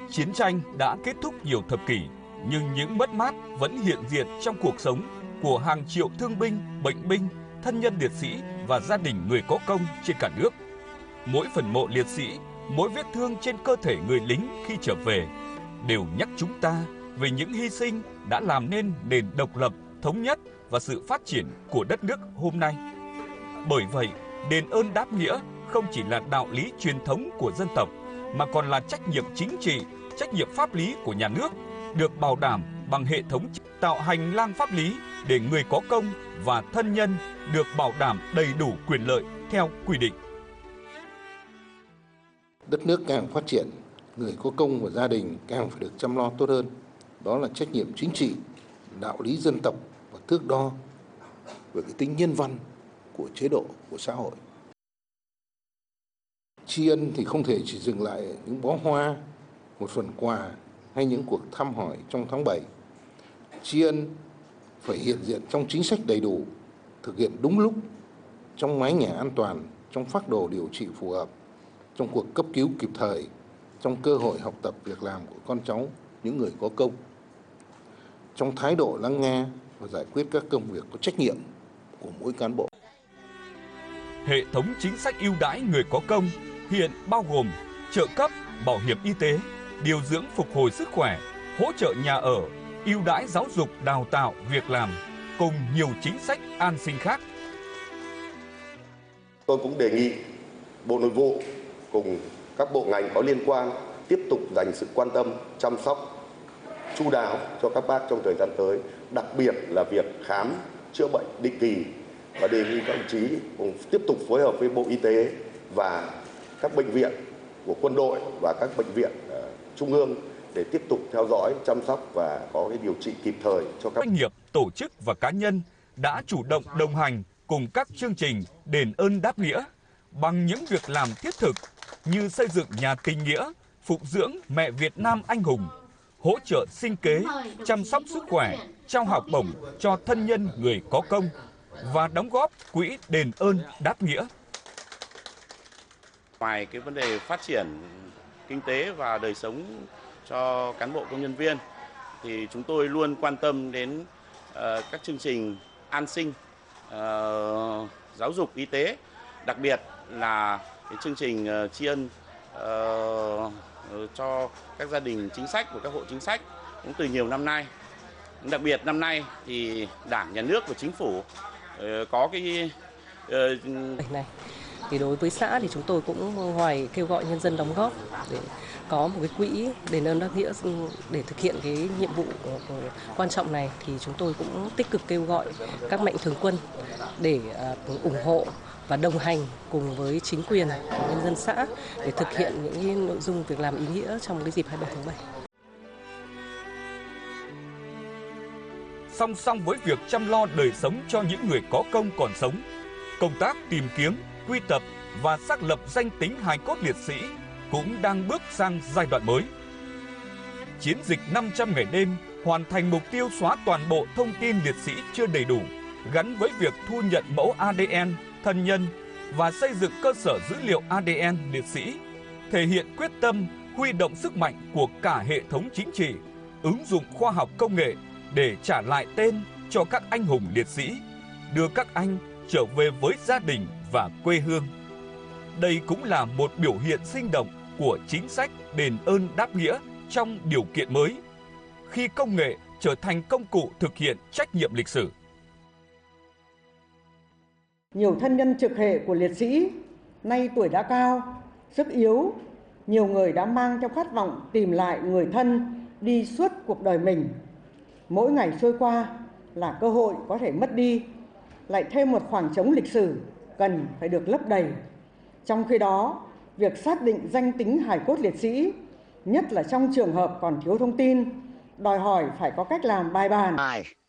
Chiến tranh đã kết thúc nhiều thập kỷ, nhưng những mất mát vẫn hiện diện trong cuộc sống của hàng triệu thương binh, bệnh binh, thân nhân liệt sĩ và gia đình người có công trên cả nước. Mỗi phần mộ liệt sĩ, mỗi vết thương trên cơ thể người lính khi trở về đều nhắc chúng ta về những hy sinh đã làm nên nền độc lập, thống nhất và sự phát triển của đất nước hôm nay. Bởi vậy, đền ơn đáp nghĩa không chỉ là đạo lý truyền thống của dân tộc, mà còn là trách nhiệm chính trị, trách nhiệm pháp lý của nhà nước, được bảo đảm bằng hệ thống tạo hành lang pháp lý để người có công và thân nhân được bảo đảm đầy đủ quyền lợi theo quy định. Đất nước càng phát triển, người có công và gia đình càng phải được chăm lo tốt hơn. Đó là trách nhiệm chính trị, đạo lý dân tộc và thước đo về cái tính nhân văn của chế độ, của xã hội. Tri ân thì không thể chỉ dừng lại ở những bó hoa, một phần quà hay những cuộc thăm hỏi trong tháng 7. Tri ân phải hiện diện trong chính sách đầy đủ, thực hiện đúng lúc, trong mái nhà an toàn, trong phác đồ điều trị phù hợp, trong cuộc cấp cứu kịp thời, trong cơ hội học tập việc làm của con cháu, những người có công, trong thái độ lắng nghe và giải quyết các công việc có trách nhiệm của mỗi cán bộ. Hệ thống chính sách ưu đãi người có công hiện bao gồm trợ cấp, bảo hiểm y tế, điều dưỡng phục hồi sức khỏe, hỗ trợ nhà ở, ưu đãi giáo dục, đào tạo, việc làm, cùng nhiều chính sách an sinh khác. Tôi cũng đề nghị Bộ Nội vụ cùng các bộ ngành có liên quan tiếp tục dành sự quan tâm, chăm sóc chu đáo cho các bác trong thời gian tới, đặc biệt là việc khám chữa bệnh định kỳ, và đề nghị các đồng chí cùng tiếp tục phối hợp với Bộ Y tế và các bệnh viện của quân đội và các bệnh viện trung ương để tiếp tục theo dõi, chăm sóc và có cái điều trị kịp thời cho các doanh nghiệp, tổ chức và cá nhân đã chủ động đồng hành cùng các chương trình đền ơn đáp nghĩa bằng những việc làm thiết thực như xây dựng nhà tình nghĩa, phụng dưỡng mẹ Việt Nam anh hùng, hỗ trợ sinh kế, chăm sóc sức khỏe, trao học bổng cho thân nhân người có công và đóng góp quỹ đền ơn đáp nghĩa. Ngoài cái vấn đề phát triển kinh tế và đời sống cho cán bộ công nhân viên, thì chúng tôi luôn quan tâm đến các chương trình an sinh, giáo dục, y tế, đặc biệt là cái chương trình tri ân cho các gia đình chính sách của các hộ chính sách cũng từ nhiều năm nay. Đặc biệt năm nay thì Đảng, Nhà nước và Chính phủ có cái này. Thì đối với xã thì chúng tôi cũng ngoài kêu gọi nhân dân đóng góp để có một cái quỹ đền ơn đáp nghĩa để thực hiện cái nhiệm vụ quan trọng này, thì chúng tôi cũng tích cực kêu gọi các mạnh thường quân để ủng hộ và đồng hành cùng với chính quyền, nhân dân xã để thực hiện những cái nội dung việc làm ý nghĩa trong cái dịp 27 tháng 7. Song song với việc chăm lo đời sống cho những người có công còn sống, công tác tìm kiếm, quy tập và xác lập danh tính hài cốt liệt sĩ cũng đang bước sang giai đoạn mới. Chiến dịch 500 ngày đêm hoàn thành mục tiêu xóa toàn bộ thông tin liệt sĩ chưa đầy đủ, gắn với việc thu nhận mẫu ADN thân nhân và xây dựng cơ sở dữ liệu ADN liệt sĩ, thể hiện quyết tâm huy động sức mạnh của cả hệ thống chính trị, ứng dụng khoa học công nghệ để trả lại tên cho các anh hùng liệt sĩ, đưa các anh trở về với gia đình và quê hương. Đây cũng là một biểu hiện sinh động của chính sách đền ơn đáp nghĩa trong điều kiện mới, khi công nghệ trở thành công cụ thực hiện trách nhiệm lịch sử. Nhiều thân nhân trực hệ của liệt sĩ nay tuổi đã cao, sức yếu, nhiều người đã mang trong khát vọng tìm lại người thân đi suốt cuộc đời mình. Mỗi ngày trôi qua là cơ hội có thể mất đi, lại thêm một khoảng trống lịch sử cần phải được lấp đầy. Trong khi đó, việc xác định danh tính hài cốt liệt sĩ, nhất là trong trường hợp còn thiếu thông tin, đòi hỏi phải có cách làm bài bản.